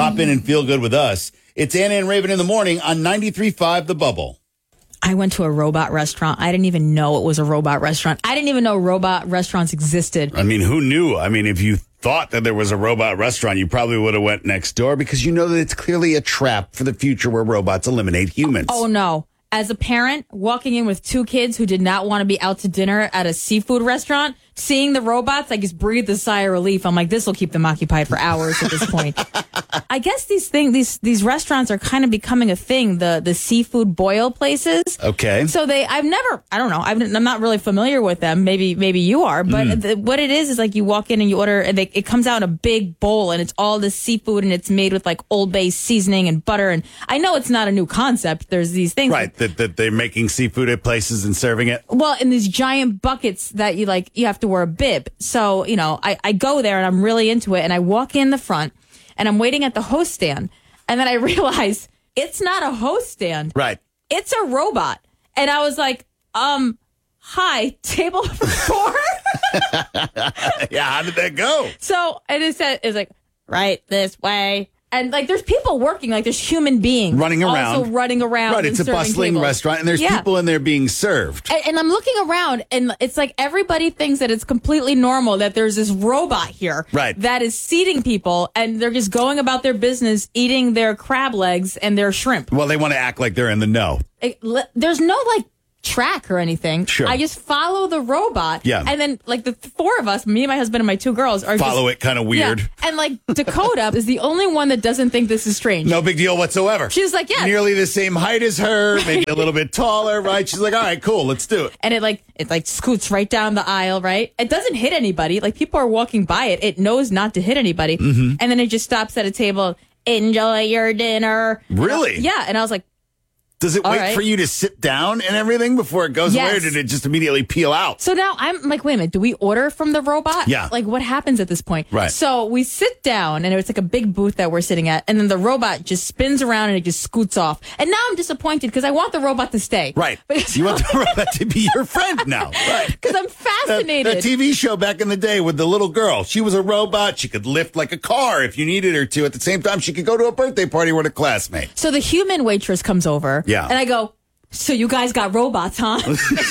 hop in and feel good with us. It's Anna and Raven in the morning on 93.5 The Bubble. I went to a robot restaurant. I didn't even know it was a robot restaurant. I didn't even know robot restaurants existed. I mean, who knew? I mean, if you thought that there was a robot restaurant, you probably would have went next door because you know that it's clearly a trap for the future where robots eliminate humans. Oh, no. As a parent, walking in with two kids who did not want to be out to dinner at a seafood restaurant, seeing the robots, I just breathed a sigh of relief. I'm like, this will keep them occupied for hours at this point. I guess these restaurants are kind of becoming a thing, the seafood boil places. Okay. So I don't know, I'm not really familiar with them. Maybe you are, but what it is like you walk in and you order, and it comes out in a big bowl, and it's all the seafood, and it's made with like Old Bay seasoning and butter. And I know it's not a new concept. There's these things. Right, that they're making seafood at places and serving it. Well, in these giant buckets that you have to wear a bib. So, I go there and I'm really into it, and I walk in the front and I'm waiting at the host stand, and then I realize it's not a host stand. Right. It's a robot. And I was like, hi, table for four? Yeah, how did that go? So, and it's like, right this way. And there's people working, there's human beings running around. Also running around. Right, it's a bustling restaurant, and there's people in there being served. And I'm looking around, and it's like everybody thinks that it's completely normal that there's this robot here that is seating people, and they're just going about their business, eating their crab legs and their shrimp. Well, they want to act like they're in the know. There's no, track or anything. Sure. I just follow the robot. Yeah. And then the four of us, me, my husband, and my two girls are follow it kind of weird. Yeah. And Dakota is the only one that doesn't think this is strange. No big deal whatsoever. She's like, yeah. Nearly the same height as her, maybe a little bit taller, right? She's like, all right, cool, let's do it. And it scoots right down the aisle, right? It doesn't hit anybody. People are walking by it. It knows not to hit anybody. Mm-hmm. And then it just stops at a table. Enjoy your dinner. Really? Yeah. And I was like, does it wait for you to sit down and everything before it goes away, or did it just immediately peel out? So now I'm like, wait a minute, do we order from the robot? Yeah. What happens at this point? Right. So we sit down, and it's a big booth that we're sitting at, and then the robot just spins around and it just scoots off. And now I'm disappointed because I want the robot to stay. Right. You want the robot to be your friend now. Right. Because I'm fascinated. That TV show back in the day with the little girl. She was a robot. She could lift like a car if you needed her to. At the same time, she could go to a birthday party with a classmate. So the human waitress comes over. Yeah. And I go, so you guys got robots, huh?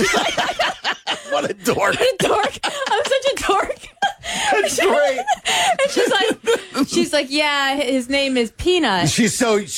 What a dork. What a dork. I'm such a dork. That's great. And she's like, yeah, his name is Peanut. She's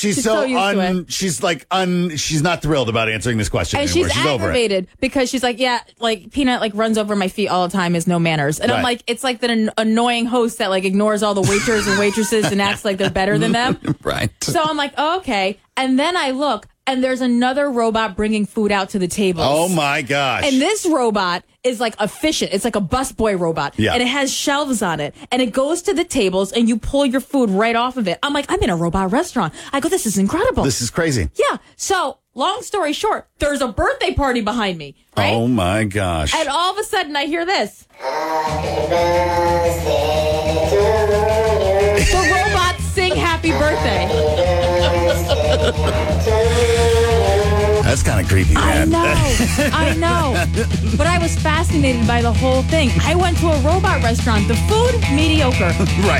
not thrilled about answering this question and anymore. She's aggravated because she's like, yeah, Peanut runs over my feet all the time, has no manners. And I'm like, it's like the annoying host that ignores all the waiters and waitresses and acts like they're better than them. Right. So I'm like, oh, okay. And then I look, and there's another robot bringing food out to the tables. Oh my gosh. And this robot is efficient. It's like a busboy robot. Yeah. And it has shelves on it. And it goes to the tables and you pull your food right off of it. I'm like, I'm in a robot restaurant. I go, this is incredible. This is crazy. Yeah. So long story short, there's a birthday party behind me. Right? Oh my gosh. And all of a sudden I hear this. The robots sing happy birthday. That's kind of creepy, man. I know. But I was fascinated by the whole thing. I went to a robot restaurant. The food, mediocre. Right.